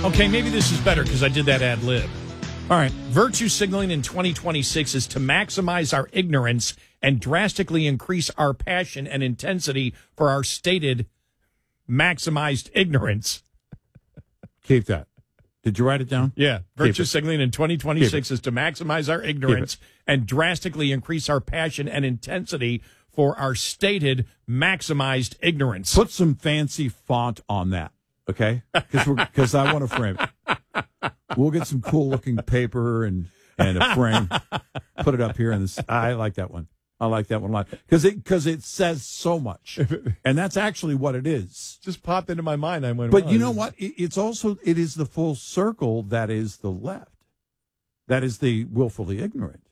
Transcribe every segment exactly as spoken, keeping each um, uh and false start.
Okay, maybe this is better because I did that ad lib. All right. Virtue signaling in twenty twenty-six is to maximize our ignorance and drastically increase our passion and intensity for our stated maximized ignorance. Keep that. Did you write it down? Yeah. Virtue signaling in twenty twenty-six is to maximize our ignorance and drastically increase our passion and intensity for our stated maximized ignorance. Put some fancy font on that, okay? Because I want to frame it. We'll get some cool-looking paper and, and a frame. Put it up here. In this. I like that one. I like that one a lot. Because it, because it says so much. And that's actually what it is. Just popped into my mind. I went, But wow, you know what? It, it's also, it is the full circle that is the left. That is the willfully ignorant.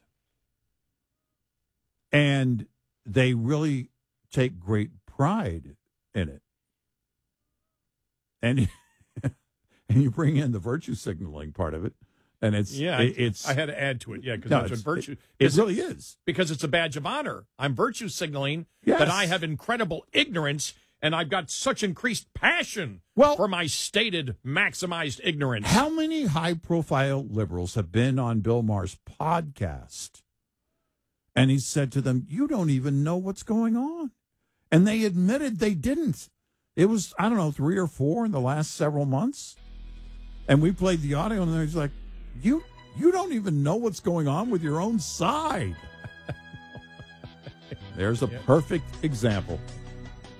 And they really take great pride in it. And and you bring in the virtue signaling part of it, and it's yeah, it, it's I had to add to it, yeah, because no, that's what virtue. It, it really is because it's a badge of honor. I'm virtue signaling yes. that I have incredible ignorance, and I've got such increased passion well, for my stated maximized ignorance. How many high-profile liberals have been on Bill Maher's podcast? And he said to them, you don't even know what's going on. And they admitted they didn't. It was, I don't know, three or four in the last several months. And we played the audio, and he's like, you you don't even know what's going on with your own side. There's a yeah. perfect example.